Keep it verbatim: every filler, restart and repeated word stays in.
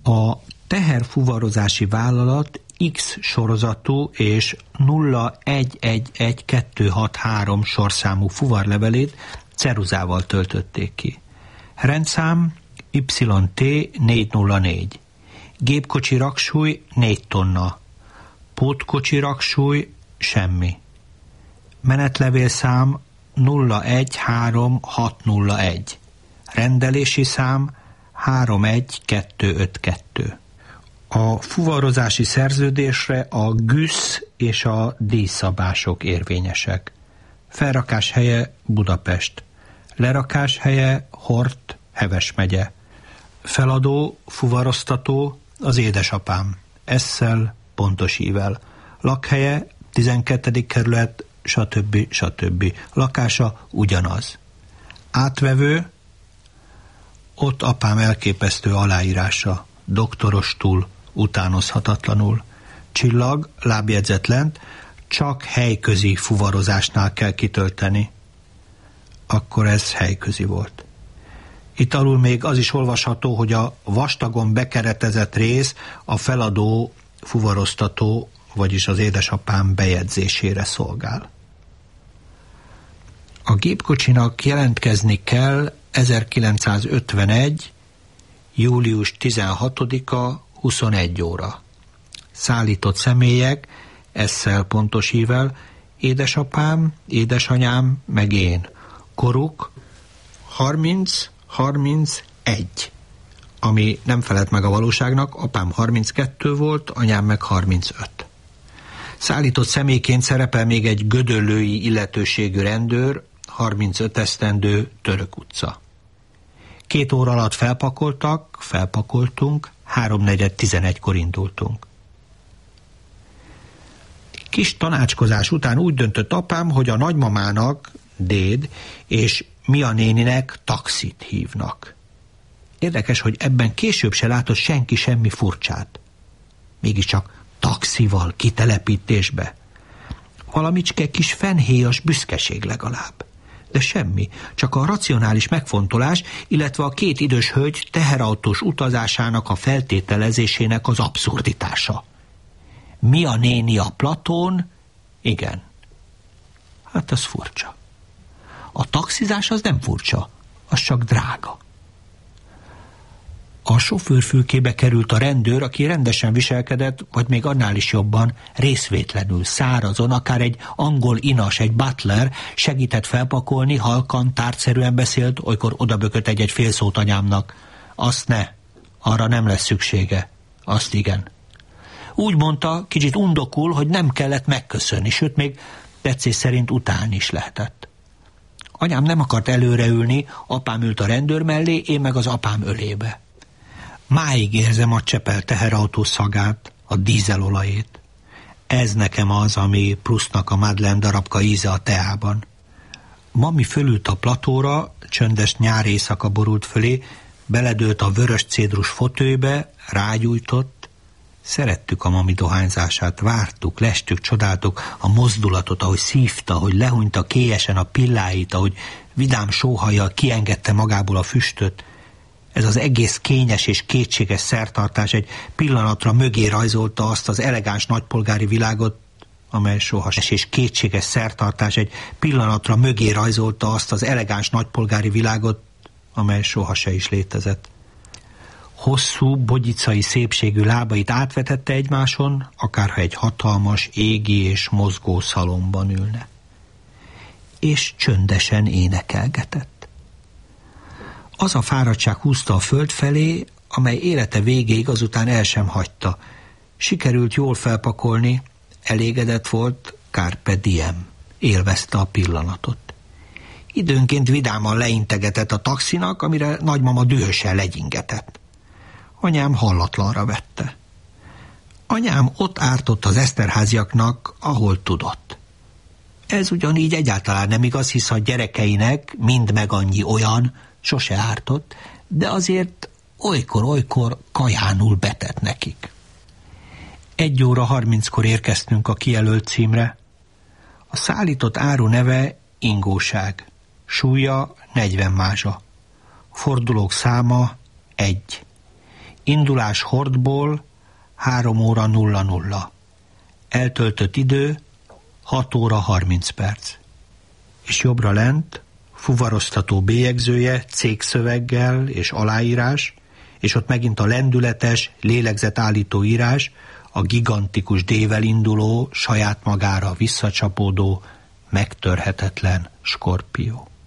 A teherfuvarozási vállalat X sorozatú és nulla egy egy egy kettő hat három sorszámú fuvarlevelét ceruzával töltötték ki. Rendszám Y T négy nulla négy. Gépkocsi raksúly négy tonna. Pótkocsi raksúly semmi. Menetlevélszám nulla egy három hat nulla egy. Rendelési szám három egy kettő öt kettő. A fuvarozási szerződésre a gűsz és a díjszabások érvényesek. Felrakás helye Budapest. Lerakás helye Hort, Heves megye. Feladó, fuvaroztató az édesapám. Esszel, pontos ível. Lakhelye tizenkettedik kerület, stb. stb. Lakása ugyanaz. Átvevő, ott apám elképesztő aláírása, doktorostul, utánozhatatlanul. Csillag, lábjegyzet lent, csak helyközi fuvarozásnál kell kitölteni. Akkor ez helyközi volt. Itt alul még az is olvasható, hogy a vastagon bekeretezett rész a feladó fuvaroztató, vagyis az édesapám bejegyzésére szolgál. A gépkocsinak jelentkezni kell ezerkilencszázötvenegy. július tizenhatodika huszonegy óra. Szállított személyek, esszel pontos ível, édesapám, édesanyám, meg én. Koruk harminc harmincegy, ami nem felelt meg a valóságnak, apám harminckettő volt, anyám meg harmincöt. Szállított személyként szerepel még egy gödöllői illetőségű rendőr, harmincöt esztendő, Török utca. Két óra alatt felpakoltak, felpakoltunk, háromnegyed tizenegykor indultunk. Kis tanácskozás után úgy döntött apám, hogy a nagymamának, déd, és Mia néninek taxit hívnak. Érdekes, hogy ebben később se látott senki semmi furcsát. Mégiscsak taxival kitelepítésbe. Valamicske kis fenhéjas büszkeség legalább. De semmi, csak a racionális megfontolás, illetve a két idős hölgy teherautós utazásának a feltételezésének az abszurditása. Mia néni a Platón? Igen. Hát az furcsa. A taxizás az nem furcsa, az csak drága. A sofőrfülkébe került a rendőr, aki rendesen viselkedett, vagy még annál is jobban, részvétlenül, szárazon, akár egy angol inas, egy butler segített felpakolni, halkan, tárgyszerűen beszélt, olykor odabökött egy-egy félszót anyámnak. Azt ne, arra nem lesz szüksége, azt igen. Úgy mondta, kicsit undokul, hogy nem kellett megköszönni, sőt még tetszés szerint utálni is lehetett. Anyám nem akart előreülni, apám ült a rendőr mellé, én meg az apám ölébe. Máig érzem a Csepel teherautó szagát, a dízelolajét. Ez nekem az, ami Proustnak a Madeleine darabka íze a teában. Mami fölült a platóra, csöndes nyári éjszaka borult fölé, beledőlt a vörös cédrus fotőbe, rágyújtott. Szerettük a mami dohányzását, vártuk, lestük, csodáltuk a mozdulatot, ahogy szívta, ahogy lehúnyta kélyesen a pilláit, ahogy vidám sóhajjal kiengedte magából a füstöt. Ez az egész kényes és kétséges szertartás egy pillanatra mögé rajzolta azt az elegáns nagypolgári világot, amely soha és kétséges szertartás egy pillanatra mögé rajzolta azt az elegáns nagypolgári világot, amely soha se is létezett. Hosszú, bogyicai szépségű lábait átvetette egymáson, akárha egy hatalmas, égi és mozgó szalomban ülne. És csöndesen énekelgetett. Az a fáradtság húzta a föld felé, amely élete végéig azután el sem hagyta. Sikerült jól felpakolni, elégedett volt, carpe diem, élvezte a pillanatot. Időnként vidáman leintegetett a taxinak, amire nagymama dühösen legyingetett. Anyám hallatlanra vette. Anyám ott ártott az Eszterháziaknak, ahol tudott. Ez ugyanígy egyáltalán nem igaz, hisz a gyerekeinek mind meg annyi olyan sose ártott, de azért olykor-olykor kajánul betett nekik. Egy óra harminckor érkeztünk a kijelölt címre. A szállított áru neve ingóság, súlya negyven mázsa, fordulók száma egy. Indulás Hordból három óra nulla nulla. Eltöltött idő hat óra harminc perc. És jobbra lent fuvaroztató bélyegzője, cégszöveggel és aláírás, és ott megint a lendületes, lélegzetállító írás, a gigantikus D-vel induló, saját magára visszacsapódó, megtörhetetlen Skorpió.